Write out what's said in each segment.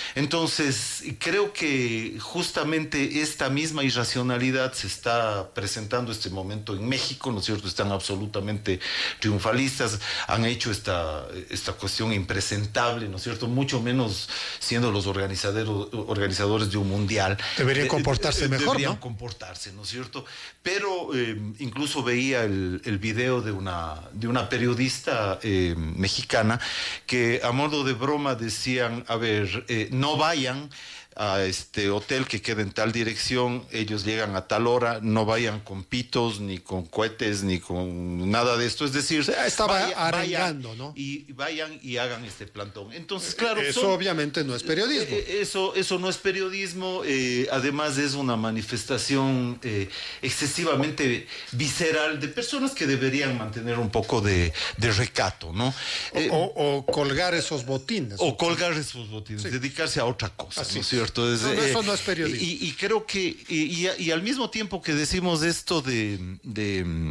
Entonces, creo que justamente esta misma irracionalidad se está presentando este momento en México, ¿no es cierto? Están absolutamente triunfalistas, han hecho esta cuestión impresentable, ¿no es cierto? Mucho menos siendo los organizadores de un mundial. Deberían comportarse mejor, deberían ¿no? comportarse, ¿no es cierto? Pero incluso veía el video de una periodista mexicana que a modo de broma decían, a ver, no vayan a este hotel que queda en tal dirección, ellos llegan a tal hora, no vayan con pitos, ni con cohetes, ni con nada de esto, es decir, o sea, estaba arengando, ¿no? Y vayan y hagan este plantón. Entonces, claro, eso obviamente no es periodismo. Eso no es periodismo, además es una manifestación excesivamente visceral de personas que deberían mantener un poco de recato, ¿no? O colgar esos botines. O colgar esos botines, sí. Dedicarse a otra cosa, así ¿no es cierto? Eso no es periodismo. Y creo que, y al mismo tiempo que decimos esto de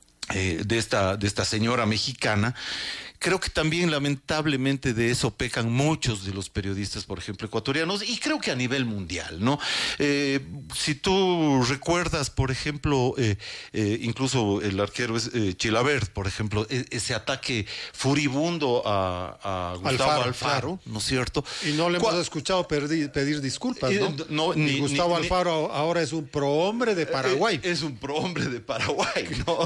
esta señora mexicana, creo que también lamentablemente de eso pecan muchos de los periodistas, por ejemplo, ecuatorianos, y creo que a nivel mundial, ¿no? Si tú recuerdas, por ejemplo, incluso el arquero Chilavert, por ejemplo, ese ataque furibundo a Gustavo Alfaro, claro. ¿No es cierto? Y no le hemos escuchado pedir disculpas, ¿no? Ni Gustavo Alfaro ahora es un prohombre de Paraguay. Es un prohombre de Paraguay, ¿no?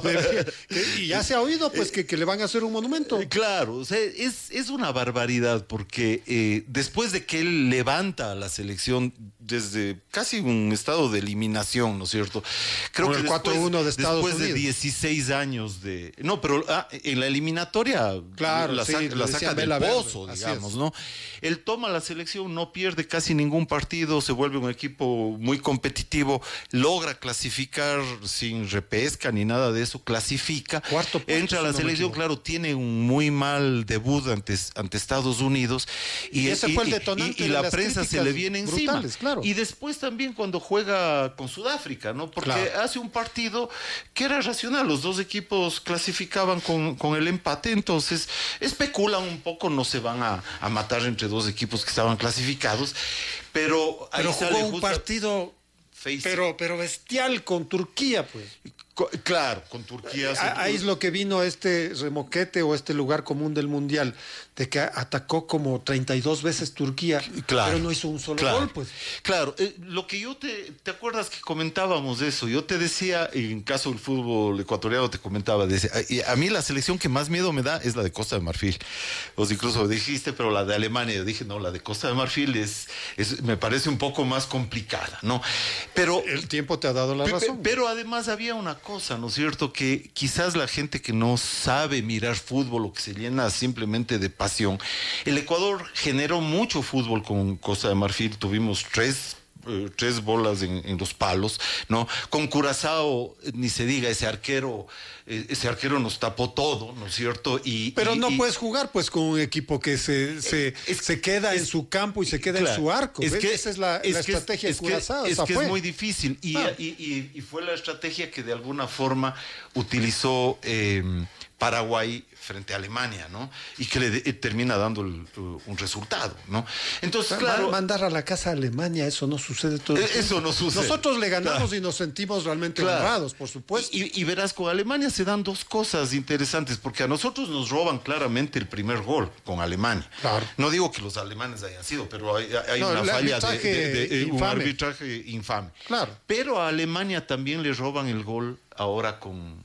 Y ya se ha oído, pues, que le van a hacer un monumento. Claro, o sea, es una barbaridad porque después de que él levanta a la selección desde casi un estado de eliminación, ¿no es cierto? Creo que el 4-1 de Estados Unidos. Después de 16 años de... No, pero en la eliminatoria claro, la saca del pozo, digamos, ¿no? Él toma la selección, no pierde casi ningún partido, se vuelve un equipo muy competitivo, logra clasificar sin repesca ni nada de eso, clasifica, entra a la selección, claro, tiene un muy mal debut ante Estados Unidos y ese fue el detonante y la prensa se le viene encima. Brutales, claro. Y después también cuando juega con Sudáfrica, ¿no? Porque hace un partido que era racional, los dos equipos clasificaban con el empate, entonces especulan un poco, no se van a matar entre dos equipos que estaban clasificados, pero ahí jugó un partido pero bestial con Turquía, pues. Claro, con Turquía. Ahí es lo que vino este remoquete o este lugar común del Mundial, de que atacó como 32 veces Turquía, pero no hizo un solo gol, pues. Claro, lo que yo ¿te acuerdas que comentábamos de eso? Yo te decía, en caso del fútbol ecuatoriano, te comentaba, a mí la selección que más miedo me da es la de Costa de Marfil. Vos incluso dijiste, pero la de Alemania, yo dije, no, la de Costa de Marfil me parece un poco más complicada, ¿no? Pero el tiempo te ha dado la razón. Pero además había una cosa, ¿no es cierto? Que quizás la gente que no sabe mirar fútbol o que se llena simplemente de pasión. El Ecuador generó mucho fútbol con Costa de Marfil, tuvimos tres bolas en los palos, ¿no? Con Curazao, ni se diga, ese arquero nos tapó todo, ¿no es cierto? Pero no puedes jugar pues con un equipo que se queda en su campo y se queda en su arco. Esa es la estrategia de Curazao. Es muy difícil y fue la estrategia que de alguna forma utilizó Paraguay frente a Alemania, ¿no? Y que le termina dando un resultado, ¿no? Entonces, claro... Mandar a la casa a Alemania, eso no sucede todo el tiempo. Eso no sucede. Nosotros le ganamos y nos sentimos realmente honrados, por supuesto. Y verás, con Alemania se dan dos cosas interesantes, porque a nosotros nos roban claramente el primer gol con Alemania. Claro. No digo que los alemanes hayan sido, pero hay una falla de un arbitraje infame. Claro. Pero a Alemania también le roban el gol ahora con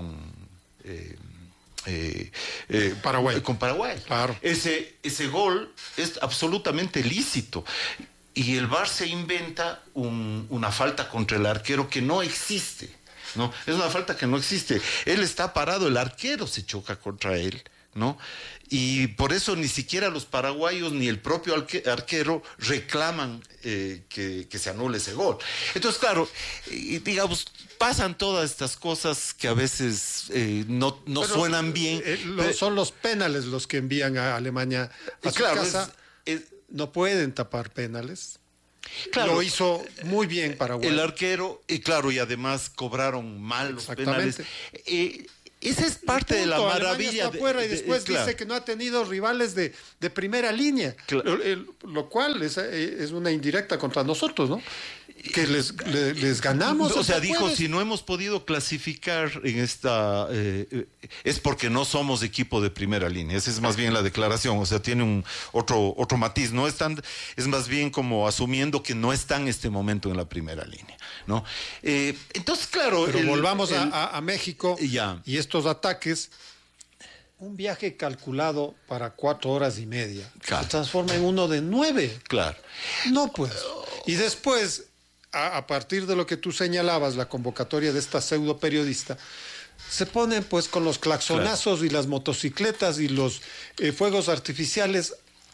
Paraguay. Con Paraguay. Claro. Ese gol es absolutamente lícito. Y el VAR se inventa una falta contra el arquero que no existe. ¿No? Es una falta que no existe. Él está parado, el arquero se choca contra él, ¿no? Y por eso ni siquiera los paraguayos ni el propio arquero reclaman que se anule ese gol. Entonces, claro, digamos, pasan todas estas cosas que a veces no suenan bien. Son los penales los que envían a Alemania a su casa. No pueden tapar penales. Claro, lo hizo muy bien Paraguay. El arquero, y claro, y además cobraron mal los penales. esa es parte de la maravilla. Está afuera y después dice que no ha tenido rivales de primera línea, lo cual es una indirecta contra nosotros, ¿no? Que les ganamos. O sea, dijo, si no hemos podido clasificar en esta, es porque no somos equipo de primera línea. Esa es más bien la declaración, o sea, tiene otro matiz. No están, es más bien como asumiendo que no está en este momento en la primera línea, ¿no? Entonces, claro. Pero volvamos a México ya. Y estos ataques. Un viaje calculado para 4 horas y media se transforma en uno de 9. Claro. No, pues. Y después, a partir de lo que tú señalabas, la convocatoria de esta pseudo periodista, se ponen pues con los claxonazos y las motocicletas y los fuegos artificiales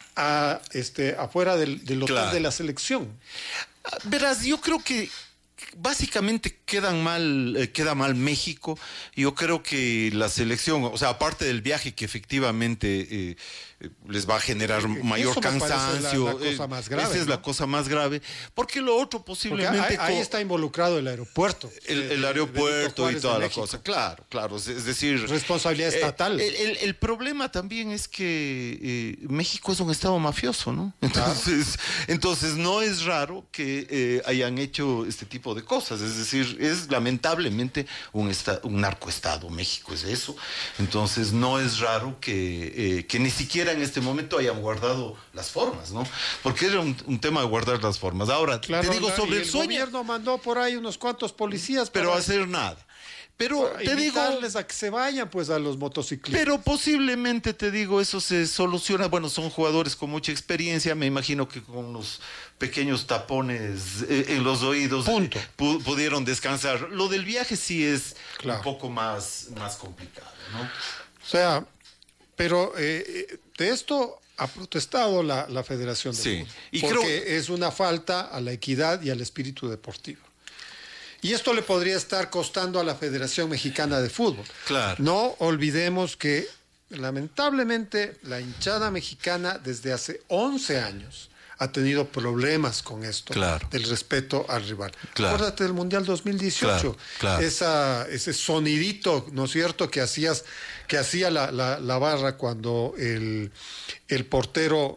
afuera del hotel de la selección. Verás, yo creo que básicamente queda mal México. Yo creo que la selección, o sea, aparte del viaje que efectivamente les va a generar mayor cansancio, la cosa más grave, esa es la cosa más grave, porque lo otro posiblemente ahí está involucrado el aeropuerto, el aeropuerto y toda la cosa, claro, es decir, responsabilidad estatal. El problema también es que México es un estado mafioso, ¿no? Entonces no es raro que hayan hecho este tipo de cosas, es decir, es lamentablemente un narcoestado. México es eso. Entonces no es raro que ni siquiera en este momento hayan guardado las formas, ¿no? Porque era un tema de guardar las formas. Ahora, te digo sobre el sueño. El gobierno mandó por ahí unos cuantos policías, pero hacer nada. Pero te digo, a que se vayan pues a los motociclistas. Pero posiblemente, te digo, eso se soluciona. Bueno, son jugadores con mucha experiencia, me imagino que con unos pequeños tapones en los oídos pudieron descansar. Lo del viaje sí es un poco más complicado, ¿no? O sea, pero de esto ha protestado la Federación de Fútbol, porque es una falta a la equidad y al espíritu deportivo. Y esto le podría estar costando a la Federación Mexicana de Fútbol. Claro. No olvidemos que, lamentablemente, la hinchada mexicana desde hace 11 años ha tenido problemas con esto, del respeto al rival. Acuérdate del Mundial 2018, ese sonidito, ¿no es cierto?, que hacía la barra cuando el portero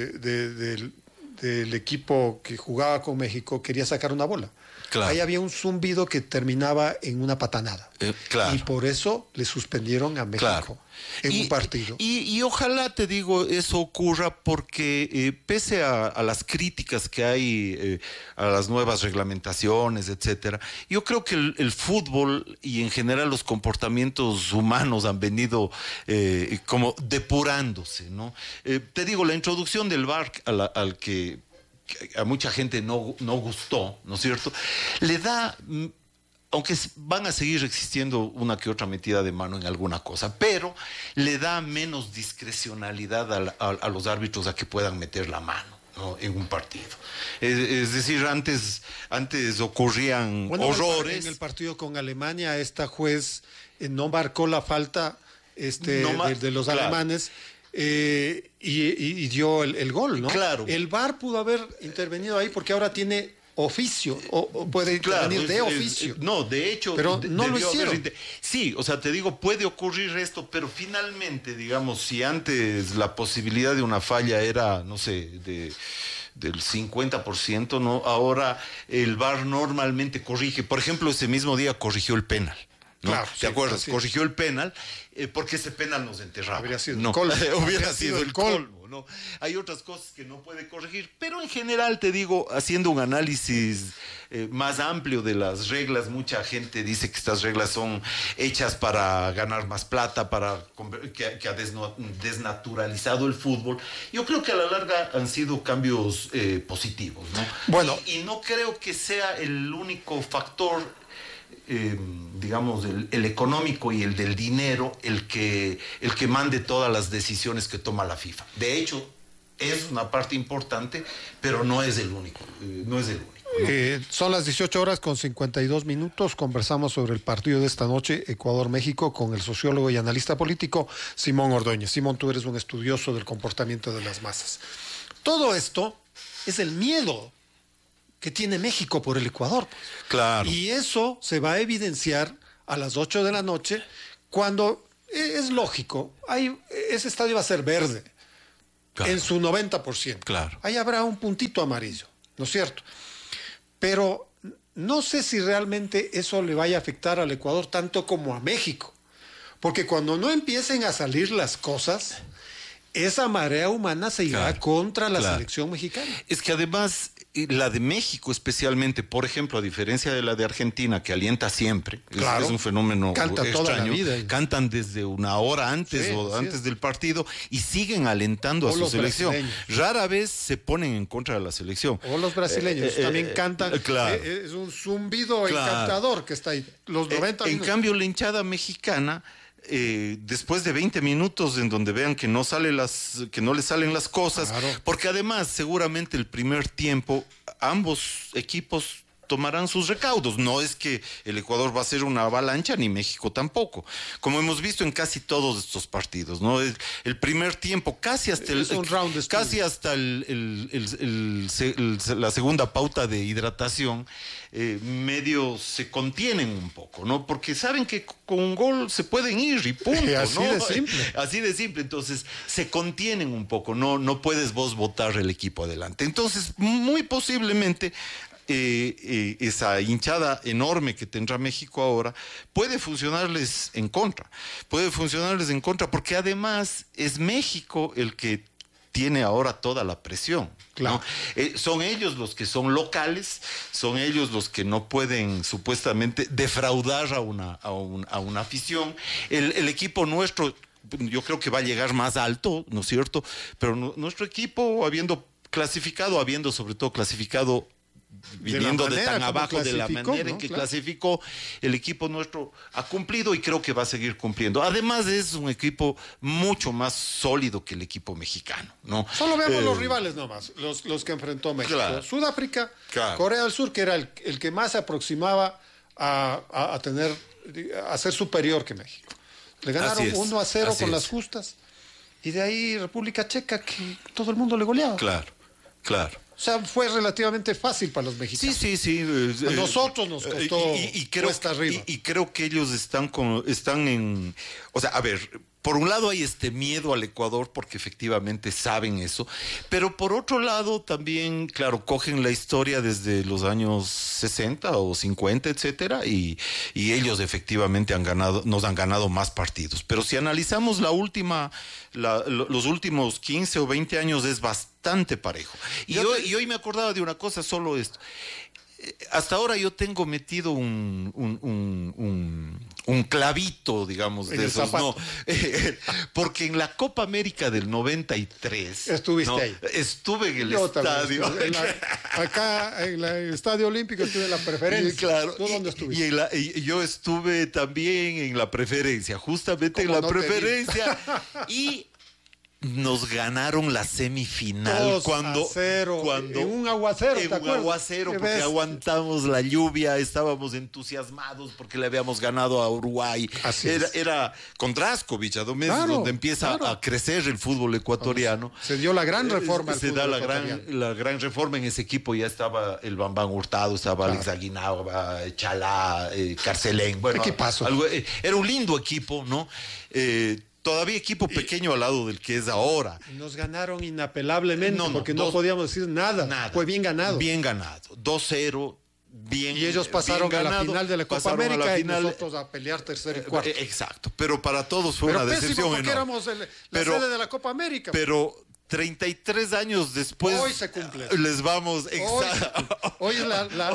del equipo que jugaba con México quería sacar una bola. Ahí había un zumbido que terminaba en una patanada. Y por eso le suspendieron a México en un partido. Y ojalá, te digo, eso ocurra porque pese a las críticas que hay a las nuevas reglamentaciones, etcétera, yo creo que el fútbol y en general los comportamientos humanos han venido como depurándose, ¿no? Te digo, la introducción del VAR al que a mucha gente no gustó, ¿no es cierto?, le da, aunque van a seguir existiendo una que otra metida de mano en alguna cosa, pero le da menos discrecionalidad a los árbitros a que puedan meter la mano, ¿no?, en un partido. Es decir, antes ocurrían horrores. En el partido con Alemania, esta juez no marcó la falta de los alemanes. Y dio el gol, ¿no? Claro. El VAR pudo haber intervenido ahí porque ahora tiene oficio, o puede intervenir de oficio. No, de hecho, pero no lo hicieron. Sí, o sea, te digo, puede ocurrir esto, pero finalmente, digamos, si antes la posibilidad de una falla era, no sé, del 50%, ¿no? Ahora el VAR normalmente corrige. Por ejemplo, ese mismo día corrigió el penal, ¿no? Claro, ¿Te acuerdas? Corrigió el penal porque ese penal nos enterraba. Hubiera sido el colmo, ¿no? Hay otras cosas que no puede corregir, pero en general, te digo, haciendo un análisis más amplio de las reglas, mucha gente dice que estas reglas son hechas para ganar más plata, que ha desnaturalizado el fútbol. Yo creo que a la larga han sido cambios positivos, ¿no? Bueno. Y no creo que sea el único factor, digamos, el económico y el del dinero, el que mande todas las decisiones que toma la FIFA. De hecho, es una parte importante, pero no es el único. ¿No? Son las 18:52. Conversamos sobre el partido de esta noche, Ecuador-México, con el sociólogo y analista político Simón Ordóñez. Simón, tú eres un estudioso del comportamiento de las masas. Todo esto es el miedo que tiene México por el Ecuador. Claro. Y eso se va a evidenciar a las 8 de la noche cuando es lógico, ese estadio va a ser verde, claro, en su 90%. Claro. Ahí habrá un puntito amarillo, ¿no es cierto? Pero no sé si realmente eso le vaya a afectar al Ecuador tanto como a México. Porque cuando no empiecen a salir las cosas, esa marea humana se irá, claro, contra la, claro, selección mexicana. Es que además la de México especialmente, por ejemplo, a diferencia de la de Argentina, que alienta siempre, claro, es un fenómeno canta extraño, toda la vida. Cantan desde una hora antes, sí, o antes del partido y siguen alentando a su selección. Rara vez se ponen en contra de la selección. O los brasileños también cantan. Claro. Es un zumbido, claro, encantador que está ahí. Los 90 minutos. En cambio, la hinchada mexicana, después de 20 minutos en donde vean que no le salen las cosas, claro, porque además seguramente el primer tiempo ambos equipos tomarán sus recaudos. No es que el Ecuador va a ser una avalancha, ni México tampoco, como hemos visto en casi todos estos partidos, ¿no? El primer tiempo, casi hasta la segunda pauta de hidratación, medio se contienen un poco, ¿no? Porque saben que con un gol se pueden ir y punto, así, ¿no? De simple. Así de simple. Entonces se contienen un poco, no puedes vos botar el equipo adelante. Entonces, muy posiblemente esa hinchada enorme que tendrá México ahora puede funcionarles en contra, porque además es México el que tiene ahora toda la presión, claro, ¿no? Son ellos los que son locales, son ellos los que no pueden supuestamente defraudar a una afición. El equipo nuestro, yo creo que va a llegar más alto, ¿no es cierto? Pero nuestro equipo, habiendo sobre todo clasificado viniendo de tan abajo, de la manera en que clasificó, el equipo nuestro ha cumplido y creo que va a seguir cumpliendo. Además es un equipo mucho más sólido que el equipo mexicano, ¿no? Solo veamos los rivales nomás, los que enfrentó México. Claro. Sudáfrica, claro, Corea del Sur, que era el que más se aproximaba a ser superior que México. Le ganaron 1-0 con las justas, y de ahí República Checa, que todo el mundo le goleaba. Claro, claro. O sea, fue relativamente fácil para los mexicanos. Sí. A nosotros nos costó cuesta arriba. Y creo que ellos están en... O sea, a ver, por un lado hay este miedo al Ecuador porque efectivamente saben eso, pero por otro lado también, claro, cogen la historia desde los años 60 o 50, etcétera, y ellos efectivamente nos han ganado más partidos. Pero si analizamos los últimos 15 o 20 años es bastante parejo. Y hoy me acordaba de una cosa, solo esto. Hasta ahora yo tengo metido un clavito, digamos, de esos, ¿no? Porque en la Copa América del 93... Estuviste, ¿no?, ahí. Estuve en el estadio. Acá en el Estadio Olímpico estuve en la preferencia. Claro. ¿Tú dónde estuviste? Y yo estuve también en la preferencia, justamente en la preferencia. Y... nos ganaron la semifinal cuando en un aguacero, porque aguantamos la lluvia, estábamos entusiasmados porque le habíamos ganado a Uruguay. Era con Draskovic, a 2 meses, claro, donde empieza a crecer el fútbol ecuatoriano. Se dio la gran reforma. Se da la gran reforma. En ese equipo ya estaba el Bambán Hurtado, estaba, claro, Alex Aguinaldo, Chalá, Carcelén. Bueno, equipazo. Era un lindo equipo, ¿no? Todavía equipo pequeño al lado del que es ahora. Nos ganaron inapelablemente porque no podíamos decir nada. Fue bien ganado. Bien ganado. 2-0. Bien, y ellos pasaron a la final de la Copa América y nosotros a pelear tercero y cuarto. Exacto. Pero para todos fue una decepción enorme. Porque éramos la sede de la Copa América. Pero 33 años después hoy se cumple. Les vamos hoy es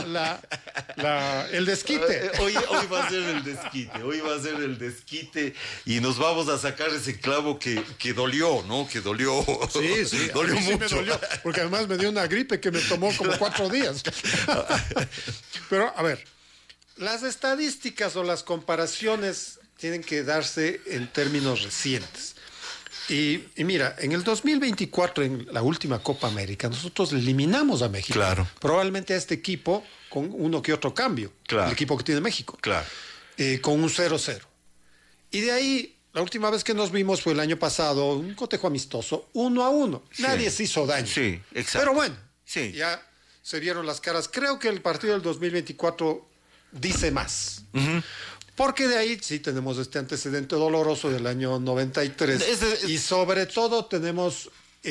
el desquite. Hoy va a ser el desquite y nos vamos a sacar ese clavo que dolió, ¿no? Que dolió. Sí, dolió mucho. Me dolió, porque además me dio una gripe que me tomó como 4 días. Pero a ver, las estadísticas o las comparaciones tienen que darse en términos recientes. Y mira, en el 2024, en la última Copa América, nosotros eliminamos a México. Claro. Probablemente a este equipo con uno que otro cambio. Claro. El equipo que tiene México. Claro. Con un 0-0. Y de ahí, la última vez que nos vimos fue el año pasado, un cotejo amistoso, 1-1. Sí. Nadie se hizo daño. Sí, exacto. Pero bueno, sí, ya se vieron las caras. Creo que el partido del 2024 dice más. Uh-huh. Porque de ahí sí tenemos este antecedente doloroso del año 93. Y sobre todo tenemos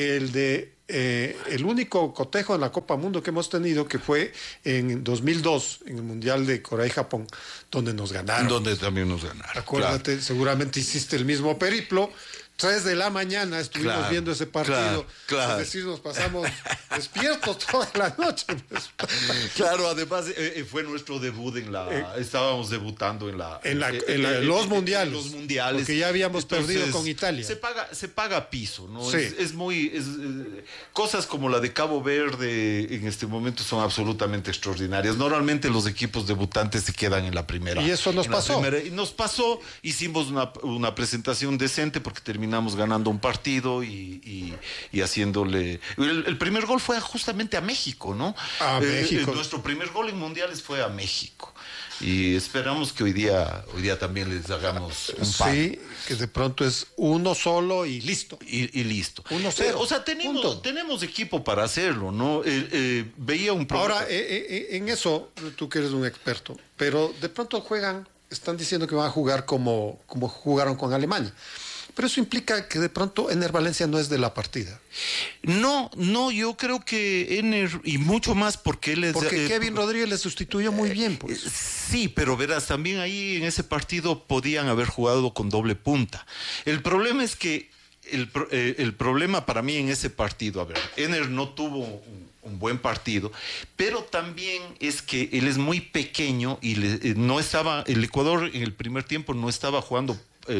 el único cotejo en la Copa Mundo que hemos tenido, que fue en 2002, en el Mundial de Corea y Japón, donde nos ganaron. Donde también nos ganaron. Acuérdate, claro. Seguramente hiciste el mismo periplo. 3 de la mañana estuvimos viendo ese partido. Claro. Es decir, nos pasamos despiertos toda la noche. Claro, además fue nuestro debut estábamos debutando en los mundiales. Los mundiales. Porque ya habíamos perdido con Italia. Se paga piso, ¿no? Sí. Cosas como la de Cabo Verde en este momento son absolutamente extraordinarias. Normalmente los equipos debutantes se quedan en la primera. Y eso nos pasó. Y nos pasó, hicimos una presentación decente porque terminamos ganando un partido y haciéndole... El primer gol fue justamente a México, ¿no? A México. Nuestro primer gol en mundiales fue a México. Y esperamos que hoy día también les hagamos un par. Sí, que de pronto es uno solo y listo. Y listo. 1-0. O sea, tenemos equipo para hacerlo, ¿no? Veía un problema. Ahora, en eso, tú que eres un experto, pero de pronto están diciendo que van a jugar como jugaron con Alemania. Pero eso implica que de pronto Ener Valencia no es de la partida. No, yo creo que Ener, y mucho más porque él es... Porque Kevin Rodríguez le sustituyó muy bien, pues. Sí, pero verás, también ahí en ese partido podían haber jugado con doble punta. El problema es que, el problema para mí en ese partido, a ver, Ener no tuvo un buen partido, pero también es que él es muy pequeño y el Ecuador en el primer tiempo no estaba jugando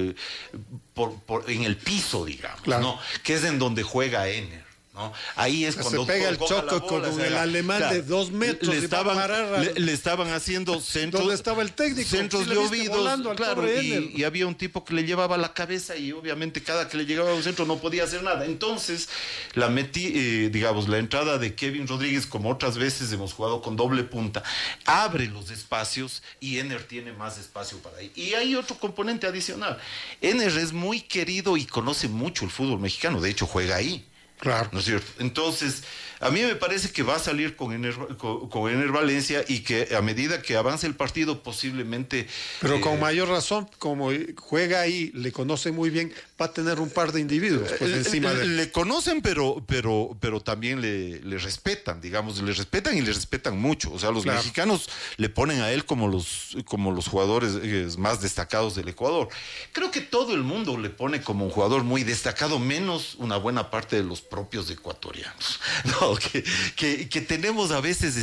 en el piso, digamos, claro. ¿no? Que es en donde juega Ener, ¿no? Ahí es cuando se pega el choco con el alemán, claro, de 2 metros. Le estaban haciendo centros. ¿Dónde estaba el técnico? Centros de oídos, claro, y había un tipo que le llevaba la cabeza y obviamente cada que le llegaba a un centro no podía hacer nada. Entonces la entrada de Kevin Rodríguez, como otras veces hemos jugado con doble punta, abre los espacios y Ener tiene más espacio para ahí. Y hay otro componente adicional. Ener es muy querido y conoce mucho el fútbol mexicano, de hecho juega ahí. Claro. ¿No es cierto? Entonces, a mí me parece que va a salir con Ener Valencia y que a medida que avance el partido posiblemente... Pero con mayor razón, como juega ahí, le conoce muy bien, va a tener un par de individuos pues, encima de él. Le conocen, pero también le respetan, digamos, le respetan y le respetan mucho. O sea, los mexicanos le ponen a él como los jugadores más destacados del Ecuador. Creo que todo el mundo le pone como un jugador muy destacado, menos una buena parte de los propios ecuatorianos. No, que tenemos a veces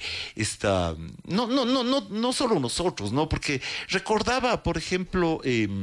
no solo nosotros, ¿no? Porque recordaba, por ejemplo,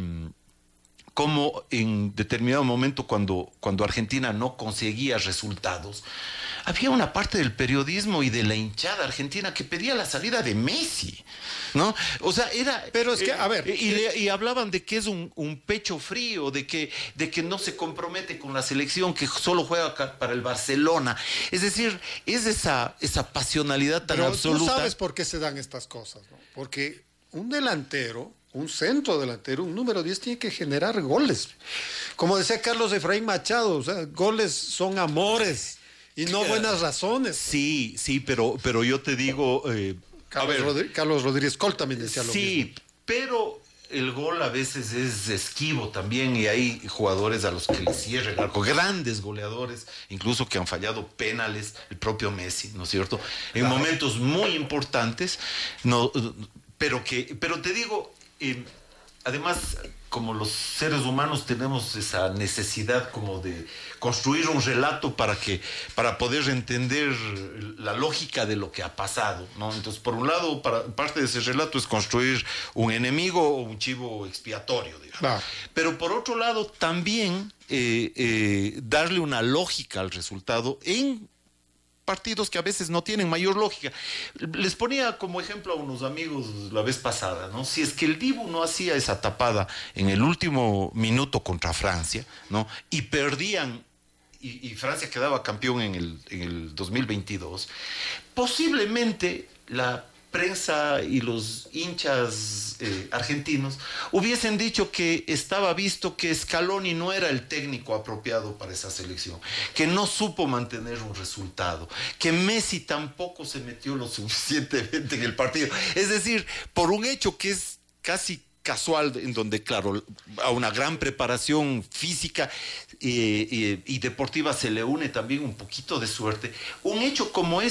como en determinado momento cuando Argentina no conseguía resultados, había una parte del periodismo y de la hinchada argentina que pedía la salida de Messi, ¿no? O sea, era... Pero es que, a ver... Y hablaban de que es un pecho frío, de que no se compromete con la selección, que solo juega para el Barcelona. Es decir, es esa pasionalidad tan absoluta. Tú sabes por qué se dan estas cosas, ¿no? Porque un delantero... Un centro delantero, un número 10 tiene que generar goles. Como decía Carlos Efraín Machado, o sea, goles son amores y no buenas razones. Sí, pero yo te digo... Carlos Rodríguez Col también decía lo mismo. Sí, pero el gol a veces es esquivo también y hay jugadores a los que le cierra el arco, grandes goleadores, incluso que han fallado penales, el propio Messi, ¿no es cierto? En momentos muy importantes, pero te digo... además, como los seres humanos tenemos esa necesidad como de construir un relato para poder entender la lógica de lo que ha pasado, ¿no? Entonces, por un lado, parte de ese relato es construir un enemigo o un chivo expiatorio, digamos. Claro. Pero por otro lado, también darle una lógica al resultado en partidos que a veces no tienen mayor lógica. Les ponía como ejemplo a unos amigos la vez pasada, ¿no? Si es que el Dibu no hacía esa tapada en el último minuto contra Francia, ¿no? Y perdían, y Francia quedaba campeón en el 2022, posiblemente la prensa y los hinchas argentinos hubiesen dicho que estaba visto que Scaloni no era el técnico apropiado para esa selección, que no supo mantener un resultado, que Messi tampoco se metió lo suficientemente en el partido. Es decir, por un hecho que es casi casual, en donde, claro, a una gran preparación física y deportiva se le une también un poquito de suerte. Un hecho como